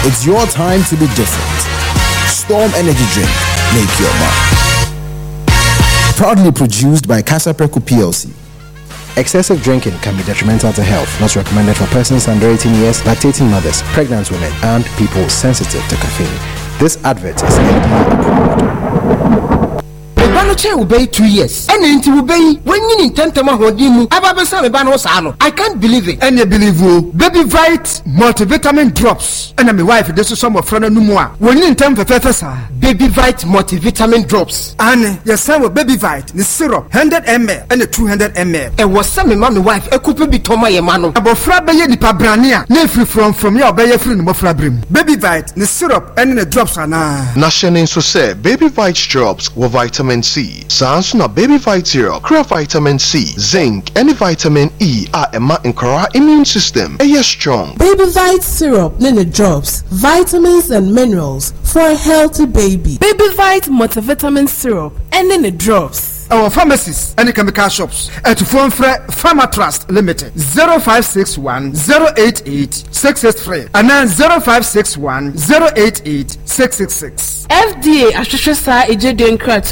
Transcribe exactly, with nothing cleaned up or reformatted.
It's your time to be different. Storm Energy Drink. Make your mark. Proudly produced by Casapreco P L C. Excessive drinking can be detrimental to health. Not recommended for persons under eighteen years, lactating mothers, pregnant women, and people sensitive to caffeine. This advert is N D A approved. Banoche will be two years. And into will be when you intend to Mahodimu. I can't believe it. And you believe you Baby Vite multivitamin drops. And my wife, this is some of friend no more. When you intend for Fefesa. Baby Vite multivitamin drops. And your son with Baby Vite, the syrup, one hundred milliliters and the two hundred milliliters. And was some man wife, a couple be Toma Yamano. About Frabaye di Pabrania, free from from your Bayer free no Frabrim. Baby Vite, the syrup, and the drops are now. National so say Baby Vite drops with vitamin C. Sans na Baby Vite syrup, crea vitamin C, zinc, and vitamin E are a ma incora immune system. A yes strong. Baby Vite syrup, nene drops, vitamins and minerals for a healthy baby. Baby Vite multivitamin syrup, and nene drops. Our pharmacies and chemical shops at Phone Fre Pharma Trust Limited zero five six one zero eight eight six eight three and then zero five six one zero eight eight six six six. F D A Ashusha Sa Eje Denkra